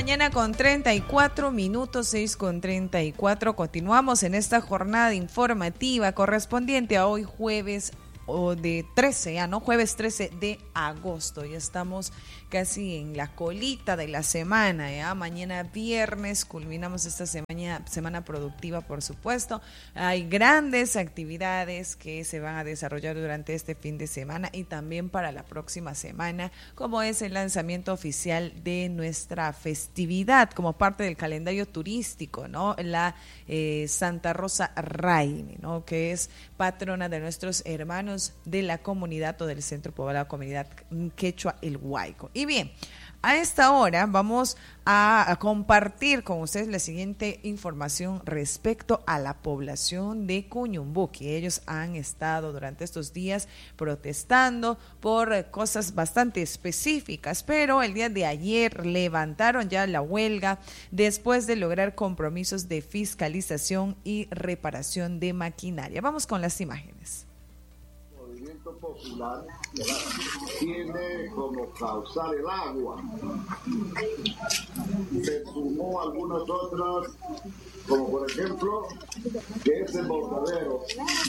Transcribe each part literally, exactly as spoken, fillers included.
mañana con treinta y cuatro minutos, seis con treinta y cuatro. Continuamos en esta jornada informativa correspondiente a hoy jueves o de trece, ya no, jueves trece de agosto. Ya estamos casi en la colita de la semana, ya mañana viernes culminamos esta semana, semana productiva, por supuesto. Hay grandes actividades que se van a desarrollar durante este fin de semana y también para la próxima semana, como es el lanzamiento oficial de nuestra festividad como parte del calendario turístico, ¿no? La eh, Santa Rosa Raimi, ¿no? Que es patrona de nuestros hermanos de la comunidad o del centro poblado comunidad quechua El Huayco. Y bien, a esta hora vamos a, a compartir con ustedes la siguiente información respecto a la población de Cuñumbuqui. Ellos han estado durante estos días protestando por cosas bastante específicas, pero el día de ayer levantaron ya la huelga después de lograr compromisos de fiscalización y reparación de maquinaria. Vamos con las imágenes. Popular tiene como causar el agua. Se sumó algunas otras, como por ejemplo, que es el botadero,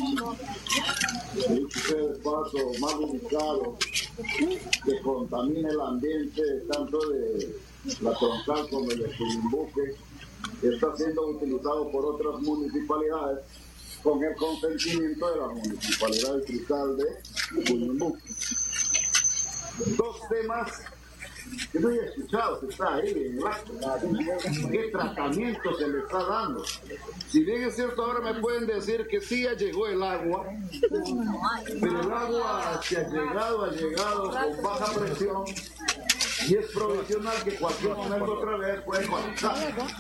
el paso más ubicado, que contamina el ambiente tanto de la troncal como el de Cuñumbuqui, que está siendo utilizado por otras municipalidades con el consentimiento de la Municipalidad Distrital de Cuñumbuqui. Dos temas que no he escuchado, que está ahí en el acto. ¿Qué tratamiento se le está dando? Si bien es cierto, ahora me pueden decir que sí ya llegó el agua, pero el agua que ha llegado, ha llegado con baja presión y es provisional, que cualquier momento otra vez puede colapsar.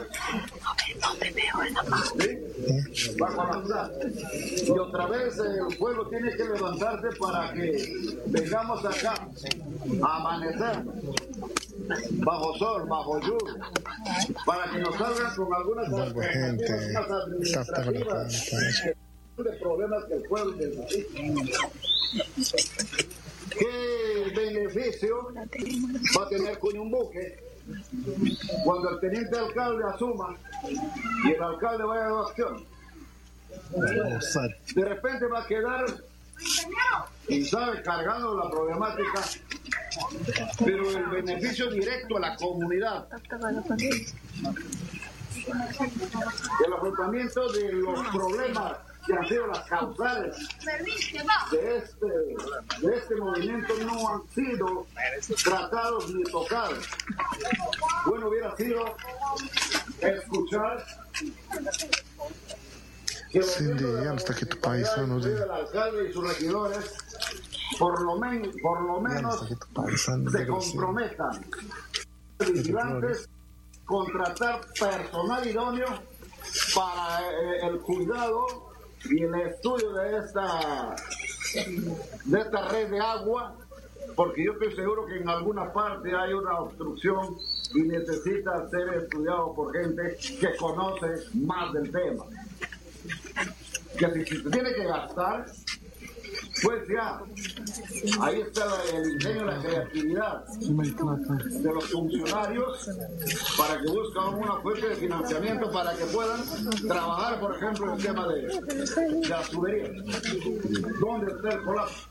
¿Sí? Va a colapsar. Y otra vez el pueblo tiene que levantarse para que vengamos acá a amanecer bajo sol, bajo lluvia, para que nos salgan con algunas alternativas administrativas de problemas que el pueblo necesita. ¿Qué beneficio va a tener Cuñumbuqui cuando el teniente alcalde asuma y el alcalde vaya de acción? De repente va a quedar, y sabe, cargando la problemática, pero el beneficio directo a la comunidad, el afrontamiento de los problemas que han sido las causales de este, de este movimiento, no han sido tratados ni tocados. Bueno hubiera sido escuchar que los miembros del alcalde y sus regidores por lo, men, por lo menos se comprometan vigilantes, contratar personal idóneo para eh, el cuidado y el estudio de esta de esta red de agua, porque yo estoy seguro que en alguna parte hay una obstrucción y necesita ser estudiado por gente que conoce más del tema. Que si se tiene que gastar, pues ya, ahí está el ingenio, la creatividad de los funcionarios para que busquen una fuente de financiamiento para que puedan trabajar, por ejemplo, en el tema de, de la tubería. ¿Dónde está el colapso?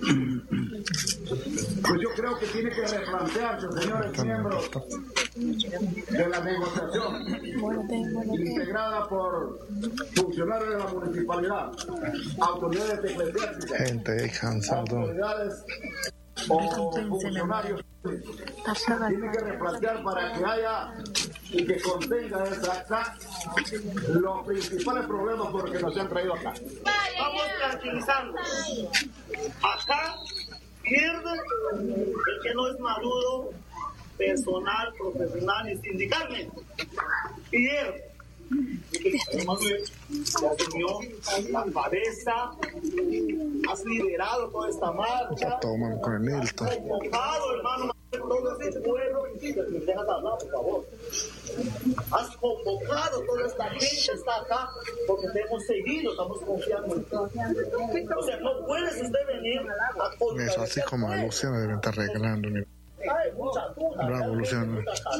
Pues yo creo que tiene que replantearse, señores miembros de la negociación integrada por funcionarios de la municipalidad, autoridades eclesiásticas, gente cansado, autoridades o funcionarios. Tiene que replantear para que haya y que contenga esa acta los principales problemas por los que nos han traído acá. Vamos tranquilizando. Acá pierde el que no es maduro personal, profesional y sindicalmente. Pierde. Manuel, ya asumió la cabeza, has liderado toda esta marcha, toman con el has convocado, hermano, todo este pueblo. ¿Me dejas hablar, por favor? Has convocado, toda esta gente está acá porque te hemos seguido, estamos confiando en ti. O sea, no puedes usted venir a es así como a Luciano deben estar arreglando. muchas dudas. Bravo, Luciano.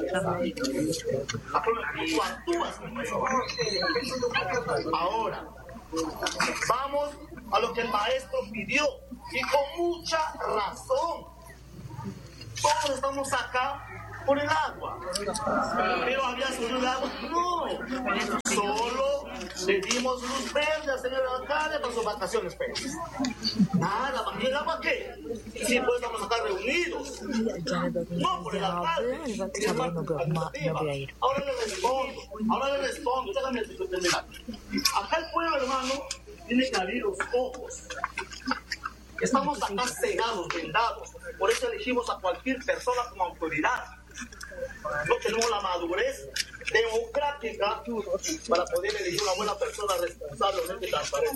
Ahora, vamos a lo que el maestro pidió, y con mucha razón. Todos estamos acá por el agua. Pero había solo el agua. No, solo le dimos luz verde al señor alcalde para sus vacaciones felices. Nada, ¿para qué el agua qué? Si pues estamos acá reunidos. No por el alcalde. Ahora le respondo, ahora le respondo. Déjame terminar. Acá el pueblo, hermano, tiene que abrir los ojos. Estamos acá cegados, vendados. Por eso elegimos a cualquier persona como autoridad. No tenemos la madurez democrática para poder elegir una buena persona responsablemente transparente.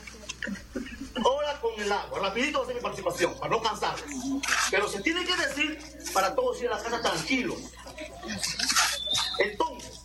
Ahora con el agua, rapidito va a ser mi participación, para no cansarles. Pero se tiene que decir para todos ir a la casa tranquilos. Entonces,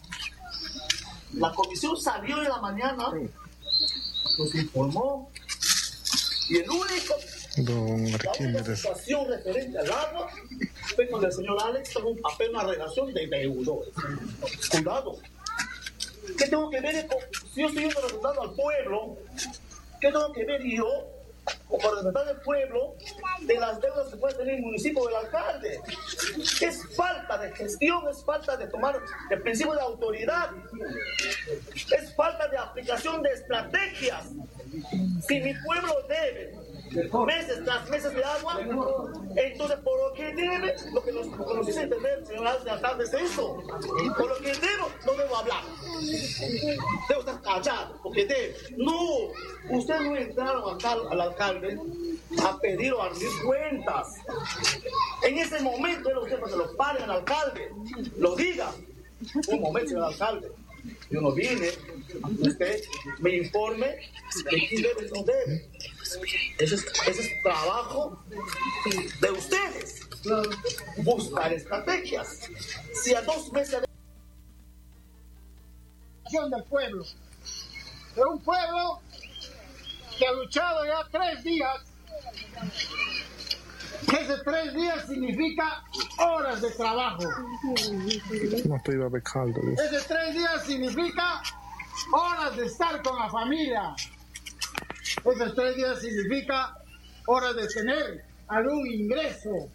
la comisión salió de la mañana, nos informó, y el único, Don la única situación referente al agua fue cuando el señor Alex tomó un papel, una relación de deudores. Cuidado. ¿Qué tengo que ver con, si yo estoy representando al pueblo, qué tengo que ver yo, como representar al pueblo, de las deudas que puede tener el municipio o el alcalde? Es falta de gestión, es falta de tomar el principio de autoridad, es falta de aplicación de estrategias. Si mi pueblo debe meses tras meses de agua, entonces por lo que debe, lo que nos, lo que nos dice entender, señor de alcalde, es eso. Por lo que debo, no debo hablar. Debo estar callado, porque debe. No, ustedes no entraron acá al alcalde a pedir o a rendir cuentas. En ese momento, era usted para que lo paren al alcalde, lo diga. Un momento, señor alcalde. Yo no vine, usted me informe de quién debe o no debe. Ese es, ese es trabajo de ustedes. Buscar estrategias. Si a dos meses de... del pueblo, de un pueblo que ha luchado ya tres días. Ese tres días significa horas de trabajo. No estoy iba a ver caldo. Ese tres días significa horas de estar con la familia. Ese tres días significa horas de tener algún ingreso.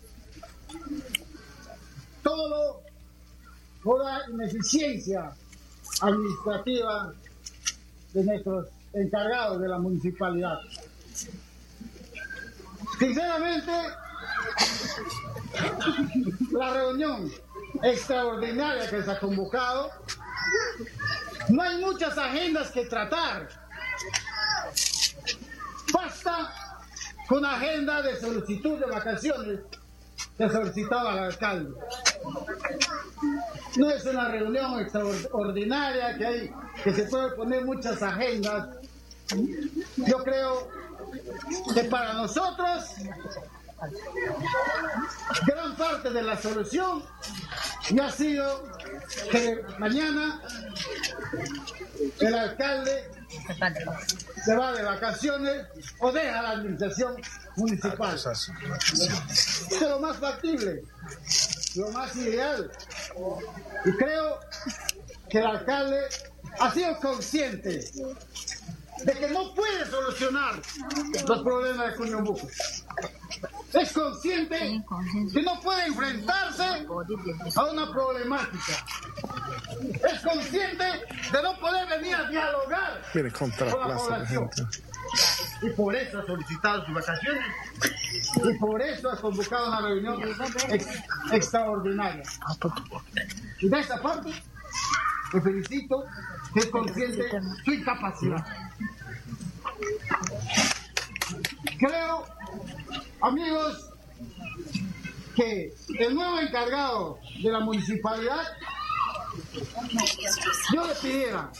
Todo por la ineficiencia administrativa de nuestros encargados de la municipalidad. Sinceramente, la reunión extraordinaria que se ha convocado, no hay muchas agendas que tratar. Basta con una agenda de solicitud de vacaciones que solicitaba al alcalde. No es una reunión extraordinaria que hay, que se puede poner muchas agendas. Yo creo que para nosotros gran parte de la solución ya ha sido que mañana el alcalde se va de vacaciones o deja la administración municipal. Es lo más factible, lo más ideal. Y creo que el alcalde ha sido consciente de que no puede solucionar los problemas de Cuñumbuco. Es consciente que no puede enfrentarse a una problemática. Es consciente de no poder venir a dialogar con la población. Y por eso ha solicitado sus vacaciones. Y por eso ha convocado una reunión ex extraordinaria. Y de esa parte, le felicito, que es consciente de su incapacidad. Creo, amigos, que el nuevo encargado de la municipalidad, yo le pidiera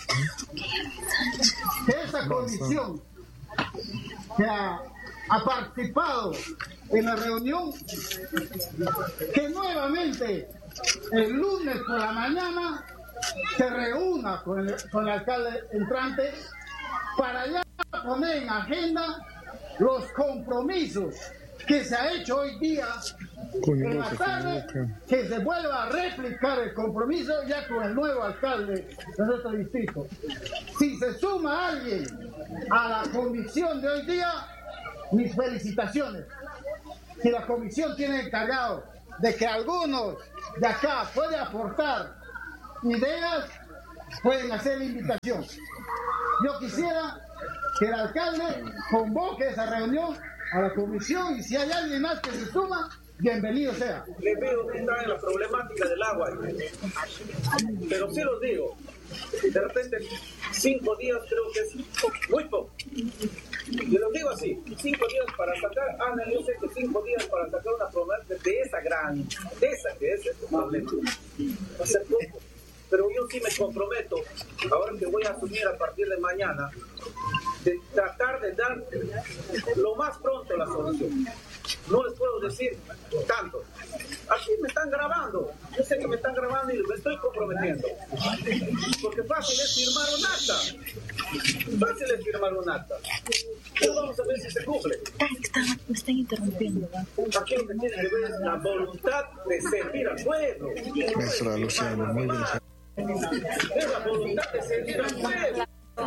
que esa comisión que ha, ha participado en la reunión, que nuevamente el lunes por la mañana se reúna con el, con el alcalde entrante para ya poner en agenda los compromisos que se ha hecho hoy día En la tarde, que se vuelva a replicar el compromiso ya con el nuevo alcalde de nuestro distrito. Si se suma alguien a la comisión de hoy día, mis felicitaciones. Si la comisión tiene encargado de que algunos de acá pueden aportar ideas, pueden hacer la invitación. Yo quisiera que el alcalde convoque esa reunión a la comisión y si hay alguien más que se suma, bienvenido sea. Les veo que están en la problemática del agua, pero sí los digo, de repente cinco días creo que es muy poco. Yo los digo así, cinco días para sacar, Ana, yo sé que cinco días para sacar una promesa de esa gran, de esa que es este problema, va a ser poco. Pero yo sí me comprometo, ahora que voy a asumir a partir de mañana, de tratar de dar lo más pronto la solución. No les puedo decir tanto. Aquí me están grabando. Yo sé que me están grabando y me estoy comprometiendo. Porque fácil es firmar un acta. Fácil es firmar un acta. Pero vamos a ver si se cumple. Me están interrumpiendo. Aquí lo que tiene que ver es la voluntad de servir al pueblo. Maestra Luciana, muy bien. Es la voluntad de servir al pueblo.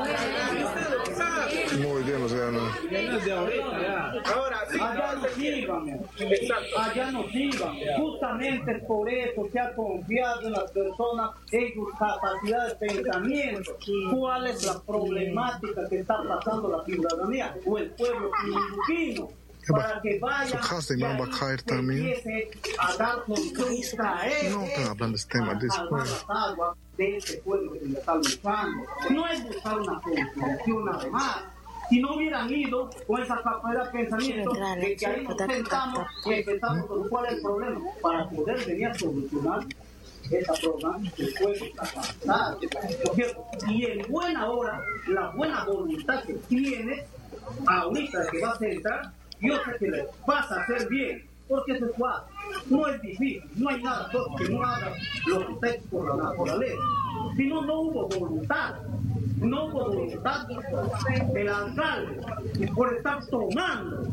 Muy bien, Luciana. Ahora sí. Allá nos iban, Exacto. allá nos iban. Justamente por eso se ha confiado en las personas en sus capacidades de pensamiento. ¿Cuál es la problemática que está pasando la ciudadanía o el pueblo filipino? Para que vayan y ahí se empiece a dar solución a No están hablando de este tema después. las aguas de ese pueblo que se le está luchando. No es buscar una solución nada más. Si no hubieran ido con esa capacidad de pensamiento, de que ahí nos sentamos y empezamos con cuál es el problema, para poder venir a solucionar esa problema que el pueblo está pasando. ¿No es cierto? Y en buena hora, la buena voluntad que tiene ahorita que va a sentar, yo sé que le vas a hacer bien, porque eso es fácil, no es difícil, no hay nada que no haga lo que está por la naturaleza. Si no, no hubo voluntad, no hubo voluntad del alcalde por estar tomando.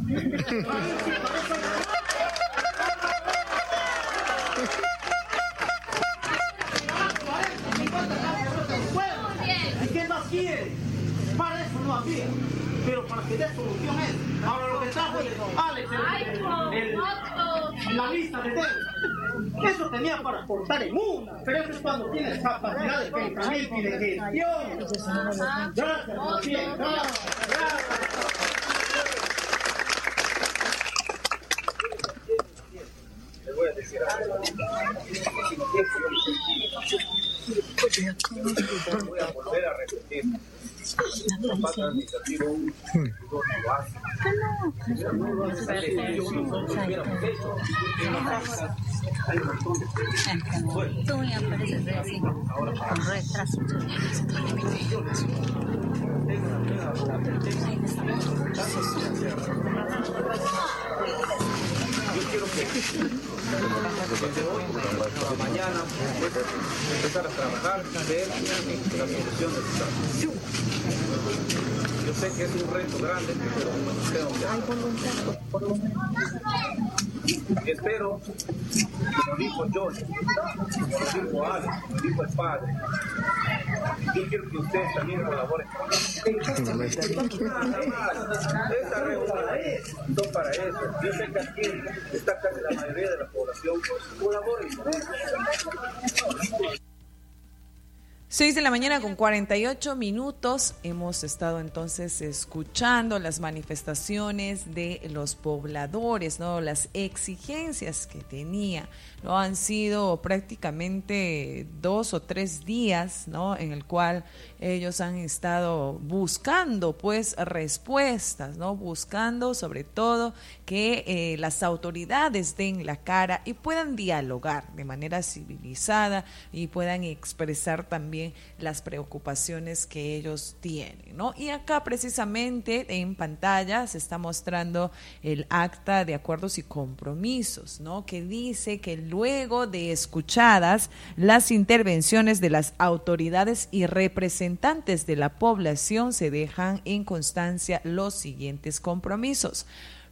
¿Y qué más quiere? Para eso no había. Pero para que dé solución es. Ahora lo que trajo es Alex, el, el, la lista de deuda. Eso tenía para aportar en una. Pero eso es cuando tienes capacidad de pensamiento y de gestión. Gracias, Martín. Gracias. Les voy a decir algo. Voy a volver a repetir. La pata administrativa no lo hace. No lo hace. Hay un montón de cosas. Tú me apareces así, con retraso. Yo quiero que desde hoy a mañana empezar a trabajar y ver la solución de esta situación. Yo sé que es un reto grande, pero tengo que hacerlo. Y espero, como dijo John, como dijo Alex, como dijo el padre, yo quiero que ustedes también colaboren con esto. Esta reunión son para eso. Yo sé que aquí está casi la mayoría de la población. Colaboren con esto. seis de la mañana con cuarenta y ocho minutos. Hemos estado entonces escuchando las manifestaciones de los pobladores, ¿no? Las exigencias que tenía, ¿no? Han sido prácticamente dos o tres días, ¿no? En el cual ellos han estado buscando pues respuestas, ¿no? Buscando sobre todo que eh, las autoridades den la cara y puedan dialogar de manera civilizada y puedan expresar también las preocupaciones que ellos tienen, ¿no? Y acá precisamente en pantalla se está mostrando el acta de acuerdos y compromisos, ¿no? Que dice que luego de escuchadas las intervenciones de las autoridades y representantes de la población se dejan en constancia los siguientes compromisos.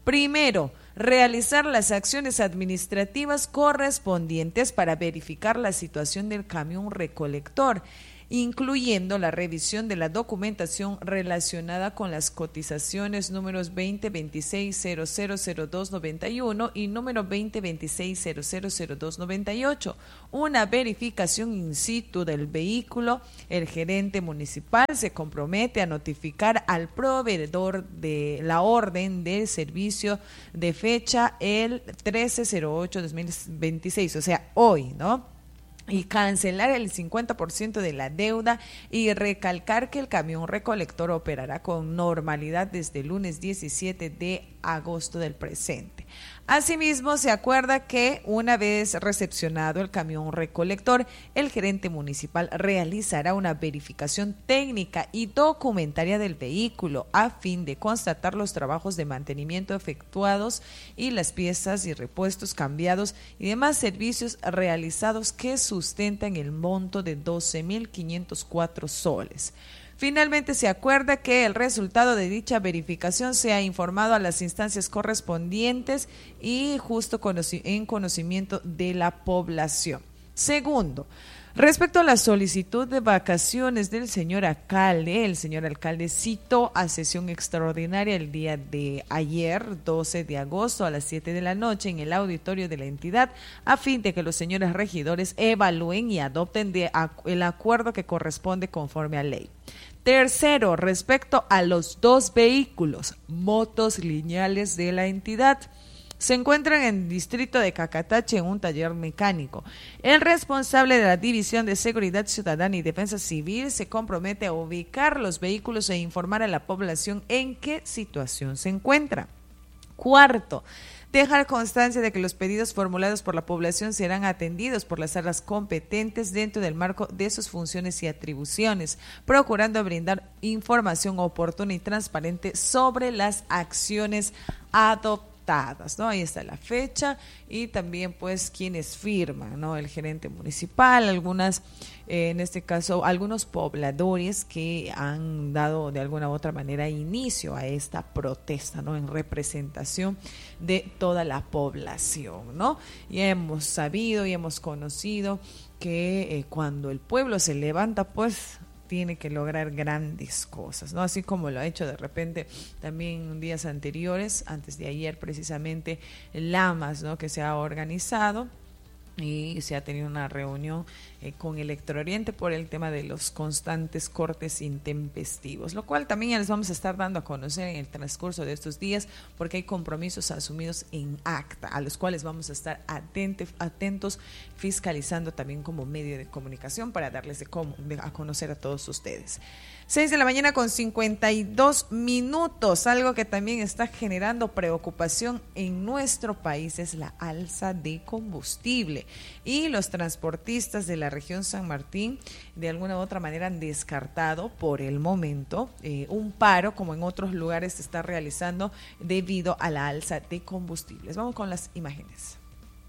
Primero, realizar las acciones administrativas correspondientes para verificar la situación del camión recolector, incluyendo la revisión de la documentación relacionada con las cotizaciones números veinte veintiséis cero cero cero dos noventa y uno y número veinte veintiséis cero cero cero dos noventa y ocho. Una verificación in situ del vehículo. El gerente municipal se compromete a notificar al proveedor de la orden de servicio de fecha el trece cero ocho dos mil veintiséis, o sea, hoy, ¿no? Y cancelar el cincuenta por ciento de la deuda y recalcar que el camión recolector operará con normalidad desde el lunes diecisiete de agosto del presente. Asimismo, se acuerda que una vez recepcionado el camión recolector, el gerente municipal realizará una verificación técnica y documentaria del vehículo a fin de constatar los trabajos de mantenimiento efectuados y las piezas y repuestos cambiados y demás servicios realizados que sustentan el monto de doce mil quinientos cuatro soles. Finalmente, se acuerda que el resultado de dicha verificación sea informado a las instancias correspondientes y justo en conocimiento de la población. Segundo, respecto a la solicitud de vacaciones del señor alcalde, el señor alcalde citó a sesión extraordinaria el día de ayer, doce de agosto, a las siete de la noche, en el auditorio de la entidad, a fin de que los señores regidores evalúen y adopten de acu- el acuerdo que corresponde conforme a ley. Tercero, respecto a los dos vehículos, motos lineales de la entidad, se encuentran en el distrito de Cacatache en un taller mecánico. El responsable de la División de Seguridad Ciudadana y Defensa Civil se compromete a ubicar los vehículos e informar a la población en qué situación se encuentra. Cuarto, dejar constancia de que los pedidos formulados por la población serán atendidos por las salas competentes dentro del marco de sus funciones y atribuciones, procurando brindar información oportuna y transparente sobre las acciones adoptadas, ¿no? Ahí está la fecha y también pues quienes firman, ¿no? El gerente municipal, algunas, eh, en este caso, algunos pobladores que han dado de alguna u otra manera inicio a esta protesta, ¿no? En representación de toda la población, ¿no? Y hemos sabido y hemos conocido que eh, cuando el pueblo se levanta, pues tiene que lograr grandes cosas, ¿no? Así como lo ha hecho de repente también días anteriores, antes de ayer precisamente, Lamas, ¿no? Que se ha organizado y se ha tenido una reunión eh, con Electrooriente por el tema de los constantes cortes intempestivos, lo cual también ya les vamos a estar dando a conocer en el transcurso de estos días, porque hay compromisos asumidos en acta, a los cuales vamos a estar atentos, atentos fiscalizando también como medio de comunicación para darles de cómo, de, a conocer a todos ustedes. seis de la mañana con cincuenta y dos minutos, algo que también está generando preocupación en nuestro país es la alza de combustible, y los transportistas de la región San Martín de alguna u otra manera han descartado por el momento eh, un paro como en otros lugares se está realizando debido a la alza de combustibles. Vamos con las imágenes.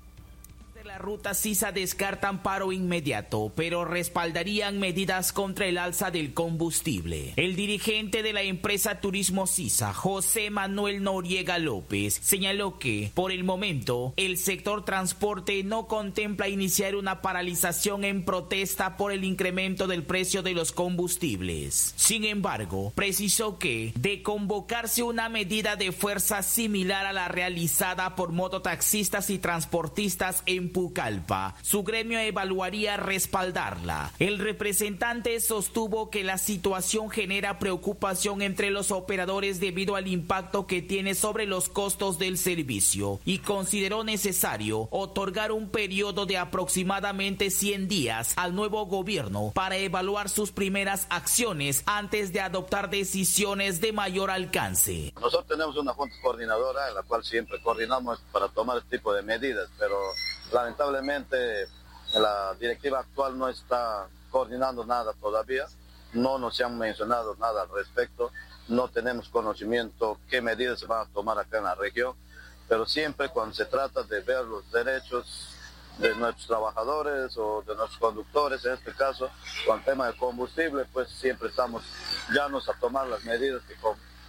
La ruta Sisa descartan paro inmediato, pero respaldarían medidas contra el alza del combustible. El dirigente de la empresa Turismo Sisa, José Manuel Noriega López, señaló que, por el momento, el sector transporte no contempla iniciar una paralización en protesta por el incremento del precio de los combustibles. Sin embargo, precisó que, de convocarse una medida de fuerza similar a la realizada por mototaxistas y transportistas en Pucallpa, su gremio evaluaría respaldarla. El representante sostuvo que la situación genera preocupación entre los operadores debido al impacto que tiene sobre los costos del servicio y consideró necesario otorgar un periodo de aproximadamente cien días al nuevo gobierno para evaluar sus primeras acciones antes de adoptar decisiones de mayor alcance. Nosotros tenemos una junta coordinadora en la cual siempre coordinamos para tomar este tipo de medidas, pero lamentablemente la directiva actual no está coordinando nada todavía, no nos han mencionado nada al respecto, no tenemos conocimiento qué medidas se van a tomar acá en la región, pero siempre cuando se trata de ver los derechos de nuestros trabajadores o de nuestros conductores, en este caso, con el tema del combustible, pues siempre estamos llanos a tomar las medidas que,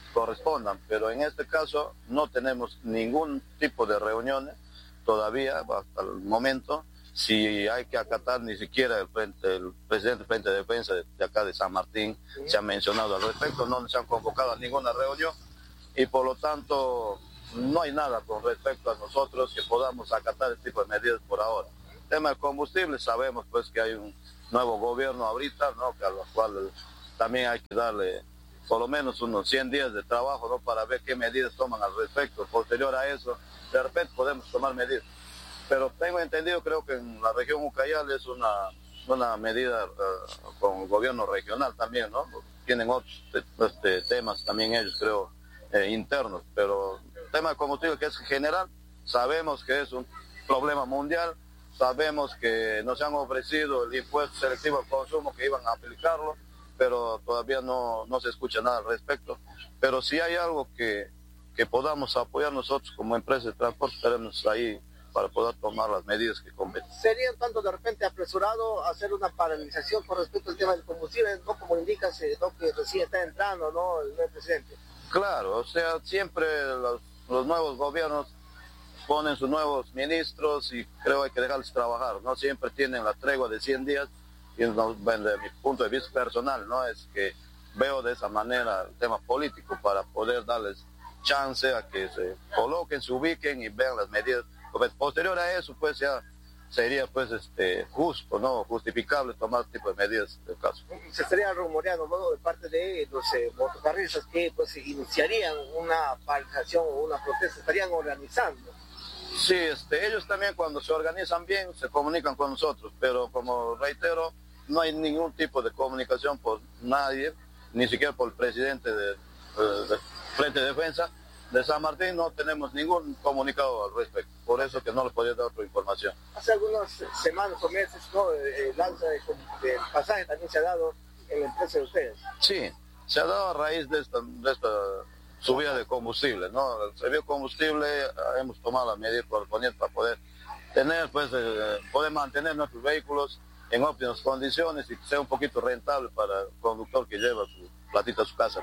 correspondan, pero en este caso no tenemos ningún tipo de reuniones todavía hasta el momento. Si hay que acatar, ni siquiera el, frente, el presidente del Frente de Defensa de, de acá de San Martín sí. se ha mencionado al respecto, no se han convocado a ninguna reunión y por lo tanto no hay nada con respecto a nosotros que podamos acatar este tipo de medidas por ahora. El tema del combustible, sabemos pues que hay un nuevo gobierno ahorita, ¿no? Que a lo cual también hay que darle por lo menos unos cien días de trabajo, ¿no? Para ver qué medidas toman al respecto. Posterior a eso, de repente podemos tomar medidas. Pero tengo entendido, creo que en la región Ucayali es una, una medida uh, con el gobierno regional también, ¿no? Tienen otros este, temas también ellos, creo, eh, internos. Pero el tema de combustible, que es general, sabemos que es un problema mundial, sabemos que nos han ofrecido el impuesto selectivo al consumo, que iban a aplicarlo, pero todavía no, no se escucha nada al respecto. Pero si hay algo que, que podamos apoyar nosotros como empresa de transporte, estaremos ahí para poder tomar las medidas que competen. ¿Sería tanto de repente apresurado hacer una paralización con respecto al tema del combustible, no como indicas, ¿no? Que recién está entrando, ¿no? El nuevo presidente? Claro, o sea, siempre los, los nuevos gobiernos ponen sus nuevos ministros y creo que hay que dejarles trabajar, ¿no? Siempre tienen la tregua de cien días y no, desde mi punto de vista personal, ¿no? Es que veo de esa manera el tema político para poder darles chance a que se coloquen, se ubiquen y vean las medidas. Posterior a eso, pues ya sería pues este justo, ¿no? Justificable tomar este tipo de medidas del caso. Se estaría rumoreando, ¿no? De parte de los eh, motocarristas que pues iniciarían una paralización o una protesta, estarían organizando. Sí, este, ellos también cuando se organizan bien se comunican con nosotros, pero como reitero, no hay ningún tipo de comunicación por nadie, ni siquiera por el presidente de, de, de Frente de Defensa de San Martín, no tenemos ningún comunicado al respecto, por eso que no les podía dar otra información. Hace algunas semanas o meses, ¿no? El alza de, de pasaje también se ha dado en la empresa de ustedes. Sí, se ha dado a raíz de esta, de esta subida de combustible, ¿no? El servicio de combustible hemos tomado las medidas correspondientes para poder tener, pues, eh, poder mantener nuestros vehículos en óptimas condiciones y que sea un poquito rentable para el conductor que lleva su platita a su casa.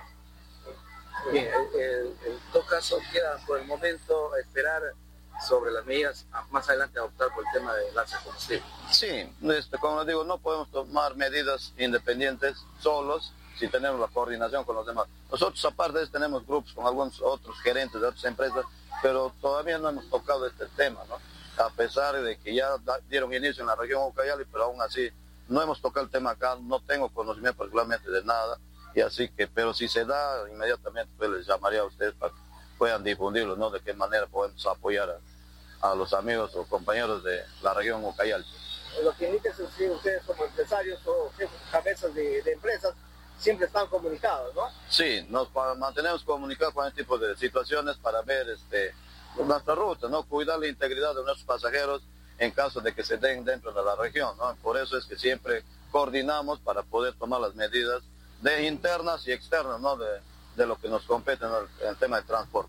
Bien, en todo caso queda por el momento esperar sobre las medidas más adelante adoptar por el tema del alza de combustible. Sí, este, como les digo, no podemos tomar medidas independientes solos si tenemos la coordinación con los demás. Nosotros aparte de eso tenemos grupos con algunos otros gerentes de otras empresas, pero todavía no hemos tocado este tema, ¿no? A pesar de que ya dieron inicio en la región Ucayali, pero aún así no hemos tocado el tema acá, no tengo conocimiento particularmente de nada. Y así que, pero si se da, inmediatamente pues les llamaría a ustedes para que puedan difundirlo, ¿no? De qué manera podemos apoyar a, a los amigos o compañeros de la región Ucayali. Lo que indica es que ustedes como empresarios o jefes, cabezas de, de empresas siempre están comunicados, ¿no? Sí, nos mantenemos comunicados con este tipo de situaciones para ver este, nuestra ruta, ¿no? Cuidar la integridad de nuestros pasajeros en caso de que se den dentro de la región, ¿no? Por eso es que siempre coordinamos para poder tomar las medidas de internas y externas, ¿no? de, de lo que nos compete en el, en el tema de transporte.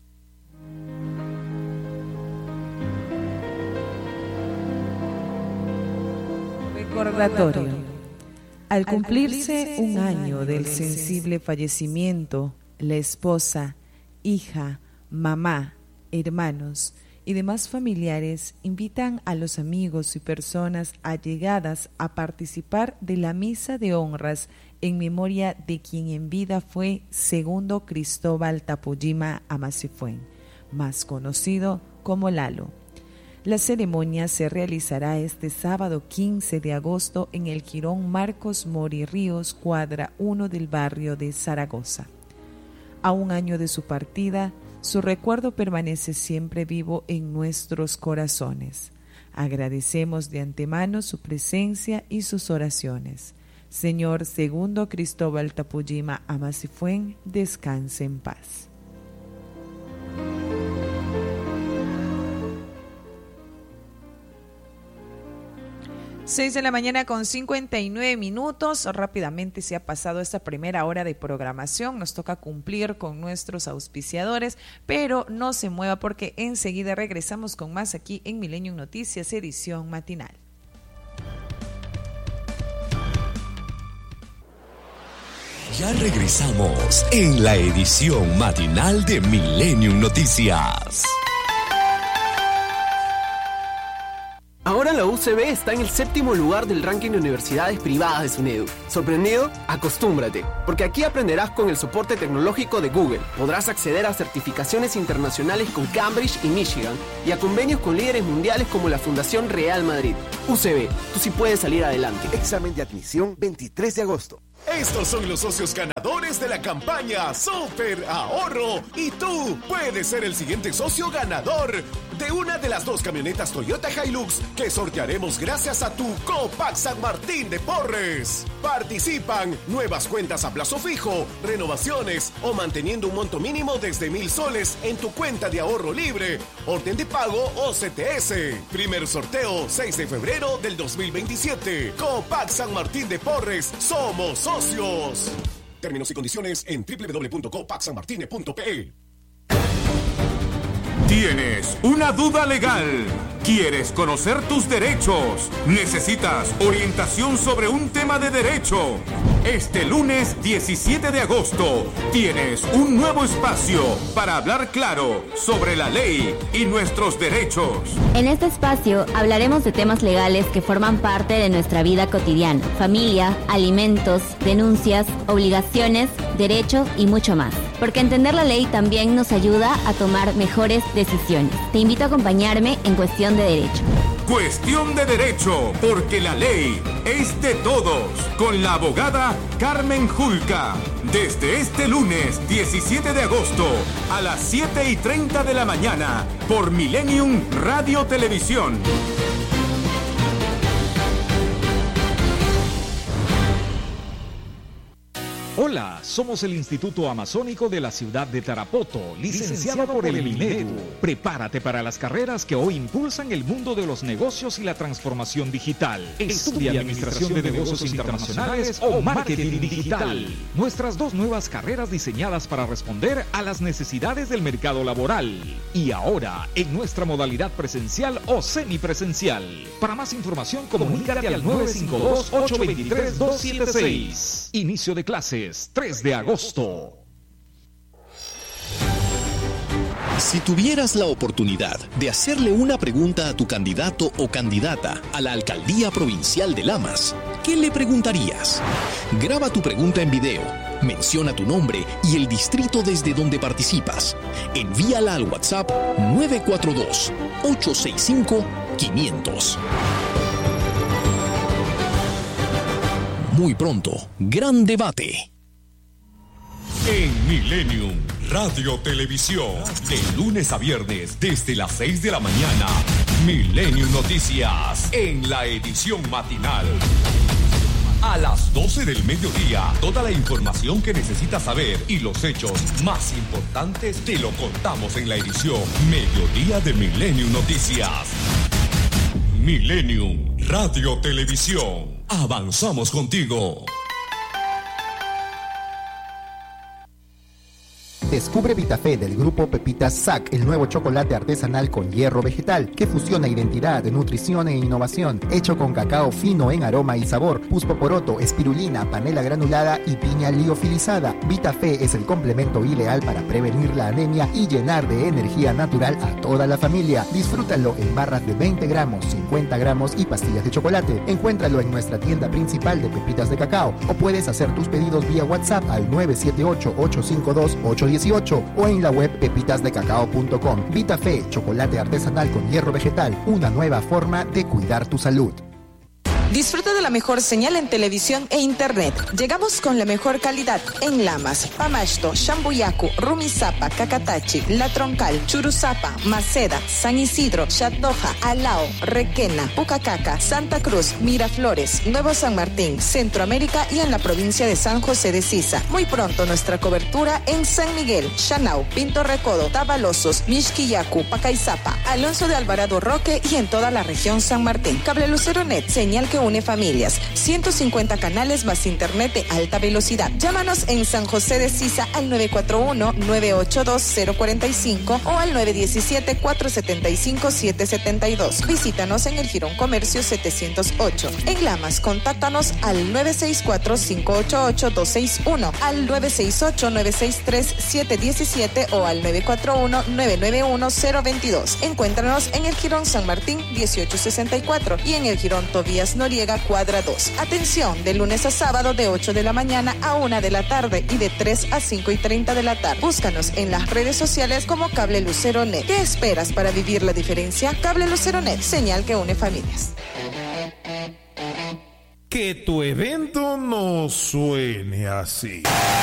Recordatorio. Al cumplirse un año del sensible fallecimiento, la esposa, hija, mamá, hermanos y demás familiares invitan a los amigos y personas allegadas a participar de la misa de honras en memoria de quien en vida fue Segundo Cristóbal Tapujima Amasifuen, más conocido como Lalo. La ceremonia se realizará este sábado quince de agosto en el Jirón Marcos Mori Ríos, cuadra uno del barrio de Zaragoza. A un año de su partida, su recuerdo permanece siempre vivo en nuestros corazones. Agradecemos de antemano su presencia y sus oraciones. Señor Segundo Cristóbal Tapujima Amasifuen, descanse en paz. Seis de la mañana con cincuenta y nueve minutos. Rápidamente se ha pasado esta primera hora de programación. Nos toca cumplir con nuestros auspiciadores, pero no se mueva porque enseguida regresamos con más aquí en Millennium Noticias, edición matinal. Ya regresamos en la edición matinal de Millennium Noticias. Ahora la U C B está en el séptimo lugar del ranking de universidades privadas de SUNEDU. ¿Sorprendido? Acostúmbrate, porque aquí aprenderás con el soporte tecnológico de Google. Podrás acceder a certificaciones internacionales con Cambridge y Michigan y a convenios con líderes mundiales como la Fundación Real Madrid. U C B, tú sí puedes salir adelante. Examen de admisión veintitrés de agosto. Estos son los socios ganadores de la campaña Super Ahorro y tú puedes ser el siguiente socio ganador de una de las dos camionetas Toyota Hilux que sortearemos gracias a tu Copac San Martín de Porres. Participan nuevas cuentas a plazo fijo, renovaciones o manteniendo un monto mínimo desde mil soles en tu cuenta de ahorro libre, orden de pago o C T S. Primer sorteo seis de febrero del dos mil veintisiete. Copac San Martín de Porres, somos socios. Términos y condiciones en doble u doble u doble u punto copac san martine punto pe e. ¿Tienes una duda legal? ¿Quieres conocer tus derechos? ¿Necesitas orientación sobre un tema de derecho? Este lunes diecisiete de agosto tienes un nuevo espacio para hablar claro sobre la ley y nuestros derechos. En este espacio hablaremos de temas legales que forman parte de nuestra vida cotidiana: familia, alimentos, denuncias, obligaciones, derechos y mucho más. Porque entender la ley también nos ayuda a tomar mejores decisiones. Te invito a acompañarme en Cuestión de Derecho. Cuestión de Derecho, porque la ley es de todos, con la abogada Carmen Julca. Desde este lunes diecisiete de agosto a las siete y treinta de la mañana por Millennium Radio Televisión. Hola, somos el Instituto Amazónico de la ciudad de Tarapoto, licenciado por el Minedu. Prepárate para las carreras que hoy impulsan el mundo de los negocios y la transformación digital. Estudia Administración de Negocios Internacionales o Marketing Digital. Nuestras dos nuevas carreras diseñadas para responder a las necesidades del mercado laboral. Y ahora, en nuestra modalidad presencial o semipresencial. Para más información, comunícate al nueve cinco dos, ocho dos tres, dos siete seis. Inicio de clases tres de agosto. Si tuvieras la oportunidad de hacerle una pregunta a tu candidato o candidata a la Alcaldía Provincial de Lamas, ¿qué le preguntarías? Graba tu pregunta en video, menciona tu nombre y el distrito desde donde participas. Envíala al WhatsApp nueve cuatro dos, ocho seis cinco, quinientos. Muy pronto, gran debate. En Millennium Radio Televisión, de lunes a viernes desde las seis de la mañana, Millennium Noticias en la edición matinal. A las doce del mediodía, toda la información que necesitas saber y los hechos más importantes te lo contamos en la edición Mediodía de Millennium Noticias. Millennium Radio Televisión. Avanzamos contigo. Descubre Vitafé del grupo Pepitas S A C, el nuevo chocolate artesanal con hierro vegetal que fusiona identidad, nutrición e innovación, hecho con cacao fino en aroma y sabor, puspoporoto, espirulina, panela granulada y piña liofilizada. Vitafé es el complemento ideal para prevenir la anemia y llenar de energía natural a toda la familia. Disfrútalo en barras de veinte gramos, cincuenta gramos y pastillas de chocolate. Encuéntralo en nuestra tienda principal de pepitas de cacao o puedes hacer tus pedidos vía WhatsApp al nueve siete ocho, ocho cinco dos, ocho uno ocho o en la web pepitas de cacao punto com. Vitafé, chocolate artesanal con hierro vegetal, una nueva forma de cuidar tu salud. Disfruta de la mejor señal en televisión e internet. Llegamos con la mejor calidad en Lamas, Pamasto, Shambuyacu, Rumisapa, Cacatachi, La Troncal, Churuzapa, Maceda, San Isidro, Chatoja, Alao, Requena, Pucacaca, Santa Cruz, Miraflores, Nuevo San Martín, Centroamérica y en la provincia de San José de Sisa. Muy pronto nuestra cobertura en San Miguel, Chanau, Pinto Recodo, Tabalosos, Mixquillacu, Pacaizapa, Alonso de Alvarado Roque y en toda la región San Martín. Cable Lucero Net, señal que que une familias. ciento cincuenta canales más internet de alta velocidad. Llámanos en San José de Sisa al nueve cuatro uno, nueve ocho dos, cero cuatro cinco o al nueve uno siete, cuatro siete cinco, siete siete dos. Visítanos en el Girón Comercio setecientos ocho. En Lamas, contáctanos al nueve seis cuatro, cinco ocho ocho, dos seis uno, al nueve seis ocho, nueve seis tres, siete uno siete o al nueve cuatro uno, nueve nueve uno, cero dos dos. Encuéntranos en el Girón San Martín dieciocho sesenta y cuatro y en el Girón Tobías Noriega, cuadra dos. Atención, de lunes a sábado de ocho de la mañana a una de la tarde y de tres a cinco y treinta de la tarde. Búscanos en las redes sociales como Cable Lucero Net. ¿Qué esperas para vivir la diferencia? Cable Lucero Net, señal que une familias. Que tu evento no suene así.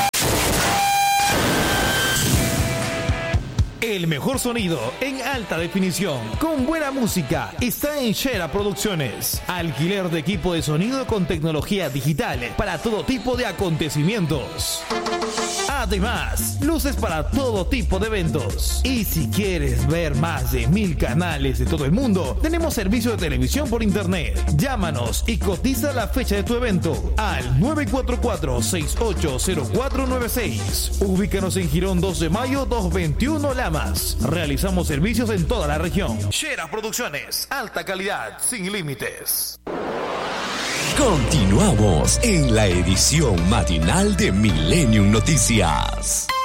El mejor sonido en alta definición, con buena música, está en Shera Producciones. Alquiler de equipo de sonido con tecnología digital para todo tipo de acontecimientos. Además, luces para todo tipo de eventos. Y si quieres ver más de mil canales de todo el mundo, tenemos servicio de televisión por internet. Llámanos y cotiza la fecha de tu evento al nueve cuatro cuatro, seis ocho cero cuatro nueve seis. Ubícanos en Girón dos de mayo doscientos veintiuno Lamas. Realizamos servicios en toda la región. Shera Producciones, alta calidad, sin límites. Continuamos en la edición matinal de Millennium Noticias.